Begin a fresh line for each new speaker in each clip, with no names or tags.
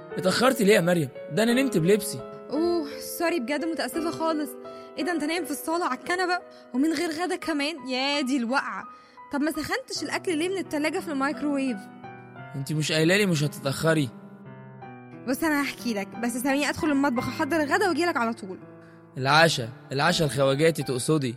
اتأخرتي ليه يا مريم؟ ده أنا نمت بلبسي.
سوري بجد، متأسفة خالص. ايه ده، انت نايم في الصالة على الكنبة ومن غير غدا كمان؟ يا دي الوقعة. طب ما سخنتش الأكل ليه من التلاجة في الميكروويف؟
انتي مش قايلالي مش هتتأخري؟
بص أنا هحكي لك، بس سامعني أدخل المطبخ أحضر الغدا وأجيلك على طول.
العشاء الخواجاتي تقصدي؟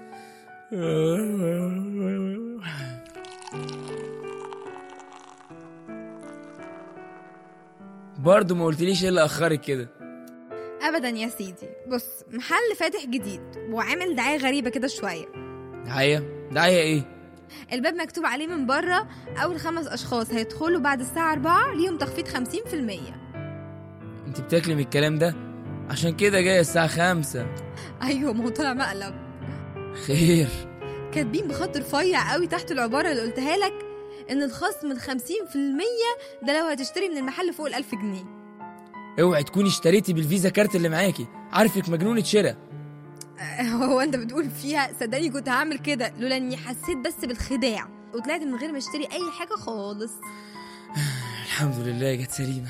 برضو ما قلتليش ايه اللي أخرك كده؟
أبدا يا سيدي، بص محل فاتح جديد وعامل دعاية غريبة كده شوية.
دعاية ايه؟
الباب مكتوب عليه من بره أول 5 أشخاص هيدخلوا بعد الساعة 4 ليهم تخفيض 50%.
انت بتاكلي من الكلام ده؟ عشان كده جاية الساعة 5؟
أيوة، ما هو طلع مقلب.
خير؟
كاتبين بخط رفيع قوي تحت العبارة اللي قلتها لك إن الخصم 50% ده لو هتشتري من المحل فوق 1000 جنيه.
اوعي تكوني اشتريتي بالفيزا كارت اللي معاكي، عارفك مجنونة شراء.
هو انت بتقول فيها؟ صدقني كنت هعمل كده لولا اني حسيت بس بالخداع وطلعت من غير ما اشتري اي حاجة خالص.
الحمد لله جت سليمة.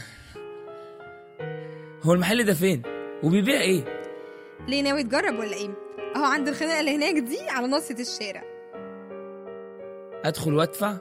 هو المحل ده فين؟ وبيبيع ايه؟
ليه، ناوي تجرب ولا ايه؟ اهو عند الخناقة اللي هناك دي على ناصية الشارع.
ادخل وادفع؟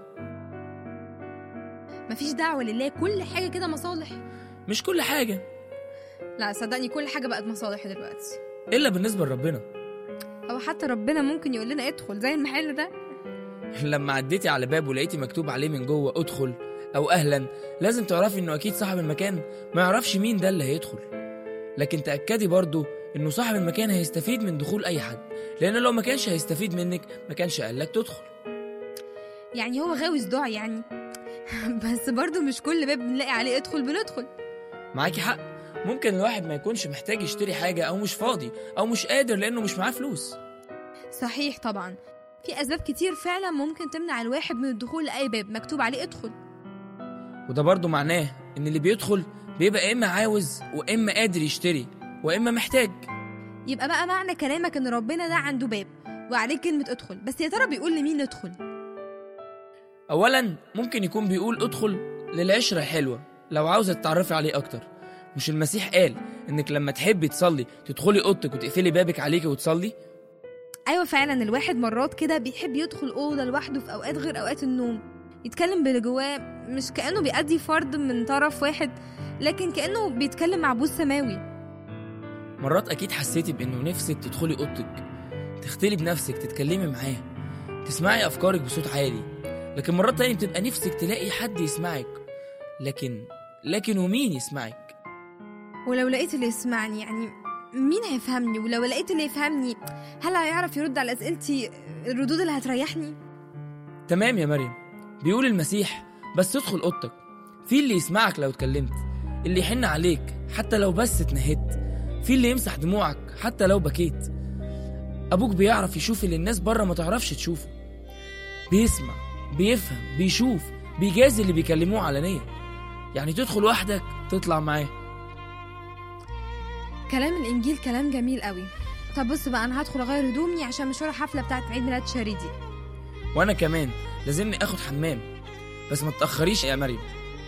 مفيش دعوة لله، كل حاجة كده مصالح.
مش كل حاجة.
لا صدقني كل حاجة بقت مصالح دلوقتي،
إلا بالنسبة لربنا.
أو حتى ربنا ممكن يقول لنا ادخل زي المحل ده.
لما عديتي على باب ولقيتي مكتوب عليه من جوه ادخل أو أهلا، لازم تعرفي إنه أكيد صاحب المكان ما يعرفش مين ده اللي هيدخل. لكن تأكدي برضو إنه صاحب المكان هيستفيد من دخول أي حد، لأن لو ما كانش هيستفيد منك ما كانش قالك تدخل.
يعني هو غاوي صداع يعني. بس برضو مش كل باب بنلاقي عليه ادخل بندخل.
معاكي حق، ممكن الواحد ما يكونش محتاج يشتري حاجة أو مش فاضي أو مش قادر لأنه مش معاه فلوس.
صحيح طبعا، في أسباب كتير فعلا ممكن تمنع الواحد من الدخول لأي باب مكتوب عليه ادخل.
وده برضو معناه إن اللي بيدخل بيبقى إما عاوز وإما قادر يشتري وإما محتاج.
يبقى بقى معنى كلامك إن ربنا ده عنده باب وعليه كلمة ادخل، بس يا ترى بيقول لمين ندخل؟
أولا ممكن يكون بيقول ادخل للعشرة الحلوة لو عاوزة تتعرفي عليه أكتر. مش المسيح قال إنك لما تحبي تصلي تدخلي أوضتك وتقفلي بابك عليكي وتصلي؟
أيوة فعلا، الواحد مرات كده بيحب يدخل أوضة لوحده في أوقات غير أوقات النوم، يتكلم باللي جواه، مش كأنه بيأدي فرض من طرف واحد، لكن كأنه بيتكلم مع أبوه السماوي.
مرات أكيد حسيتي بإنه نفسك تدخلي أوضتك تختلي بنفسك تتكلمي معاه تسمعي أفكارك بصوت عالي، لكن مرات تانية بتبقى نفسك تلاقي حد يسمعك، لكن ومين يسمعك؟
ولو لقيت اللي يسمعني يعني مين هيفهمني؟ ولو لقيت اللي يفهمني هل هيعرف يرد على أسئلتي الردود اللي هتريحني؟
تمام يا مريم، بيقول المسيح بس تدخل أوضتك، في اللي يسمعك لو اتكلمت، اللي يحن عليك حتى لو بس اتنهدت، في اللي يمسح دموعك حتى لو بكيت. أبوك بيعرف يشوف اللي الناس بره ما تعرفش تشوفه، بيسمع بيفهم بيشوف بيجازي اللي بيكلموه علانية. يعني تدخل وحدك تطلع معاه.
كلام الإنجيل كلام جميل قوي. طب بص بقى، أنا هدخل أغير هدومي عشان مشوار الحفلة بتاعت عيد ميلاد شاري دي.
وأنا كمان لازمني أخد حمام، بس ما تتأخريش يا مريم.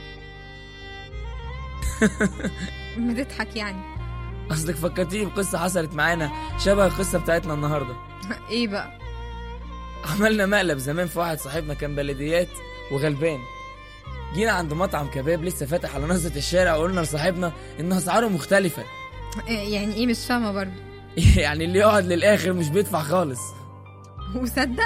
بتضحك يعني؟
أصلك فكرتيني بقصة حصلت معانا شبه القصة بتاعتنا النهاردة.
إيه بقى؟
عملنا مقلب زمان في واحد صاحبنا كان بلديات وغلبان، جينا عند مطعم كباب لسه فاتح على نصة الشارع وقلنا لصاحبنا إن أسعاره مختلفة.
يعني إيه؟ مش فاهمة برضو.
يعني اللي يقعد للآخر مش بيدفع خالص.
وصدق؟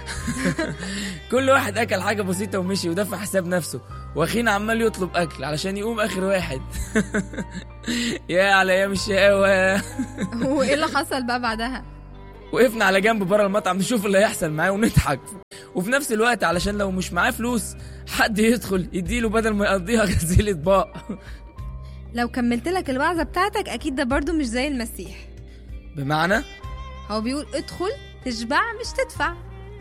كل واحد أكل حاجة بسيطة ومشي ودفع حساب نفسه، واخينا عمال يطلب أكل علشان يقوم آخر واحد. يا على أيام الشقاوة.
وإيه اللي حصل بقى بعدها؟
وقفنا على جنب بره المطعم نشوف اللي هيحصل معاه ونضحك، وفي نفس الوقت علشان لو مش معاه فلوس حد يدخل يديله بدل ما يقضيها غسيل اطباق.
لو كملت لك الوعظة بتاعتك أكيد ده برضو مش زي المسيح.
بمعنى؟
هو بيقول ادخل تشبع مش تدفع.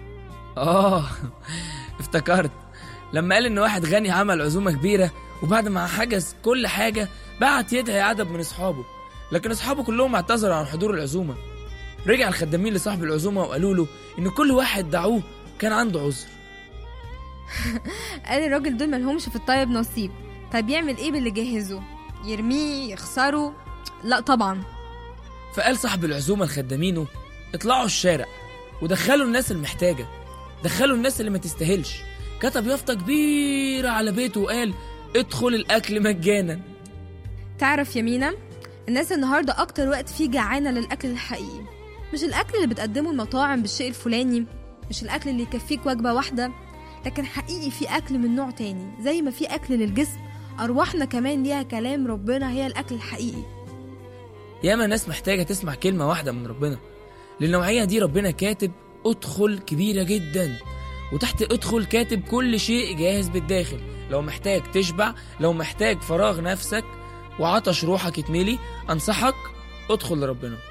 افتكرت لما قال ان واحد غني عمل عزومة كبيرة وبعد ما حجز كل حاجة بعت يدعي عدد من اصحابه، لكن اصحابه كلهم اعتذروا عن حضور العزومة. رجع الخدامين لصاحب العزومة وقالوا له ان كل واحد دعوه كان عنده عذر.
قال الراجل دول ملهمش في الطيب نصيب، طيب يعمل ايه باللي جهزه؟ يرميه؟ يخسره؟ لا طبعا.
فقال صاحب العزومة لخدامينه: اطلعوا الشارع ودخلوا الناس المحتاجة، دخلوا الناس اللي ما تستاهلش. كتب يافطة كبيرة على بيته وقال: ادخل الأكل مجانا.
تعرف يا مينا، الناس النهاردة أكتر وقت فيه جعانة للأكل الحقيقي، مش الأكل اللي بتقدمه المطاعم بالشيء الفلاني، مش الأكل اللي يكفيك وجبة واحدة، لكن حقيقي في أكل من نوع تاني. زي ما في أكل للجسم، أرواحنا كمان ليها كلام ربنا، هي الأكل الحقيقي.
ياما ناس محتاجة تسمع كلمة واحدة من ربنا. للنوعية دي ربنا كاتب ادخل كبيرة جدا، وتحت ادخل كاتب كل شيء جاهز بالداخل. لو محتاج تشبع، لو محتاج فراغ نفسك وعطش روحك يتملي، أنصحك ادخل لربنا.